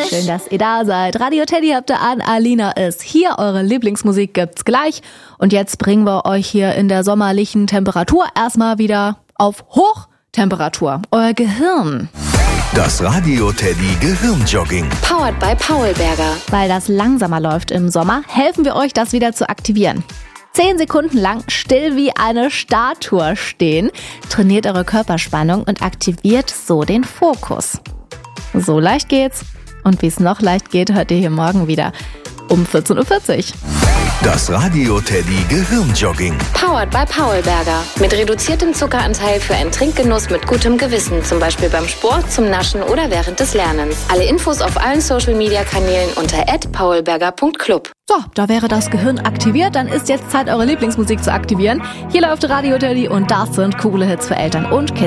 Schön, dass ihr da seid. Radio Teddy habt ihr an, Alina ist hier. Eure Lieblingsmusik gibt's gleich. Und jetzt bringen wir euch hier in der sommerlichen Temperatur erstmal wieder auf Hochtemperatur. Euer Gehirn. Das Radio Teddy Gehirnjogging. Powered by Paulberger. Weil das langsamer läuft im Sommer, helfen wir euch, das wieder zu aktivieren. 10 Sekunden lang still wie eine Statue stehen, trainiert eure Körperspannung und aktiviert so den Fokus. So leicht geht's. Und wie es noch leicht geht, hört ihr hier morgen wieder um 14.40 Uhr. Das Radio Teddy Gehirnjogging. Powered by Paulberger. Mit reduziertem Zuckeranteil für einen Trinkgenuss mit gutem Gewissen. Zum Beispiel beim Sport, zum Naschen oder während des Lernens. Alle Infos auf allen Social-Media-Kanälen unter @paulberger.club. So, da wäre das Gehirn aktiviert. Dann ist jetzt Zeit, eure Lieblingsmusik zu aktivieren. Hier läuft Radio Teddy und das sind coole Hits für Eltern und Kids.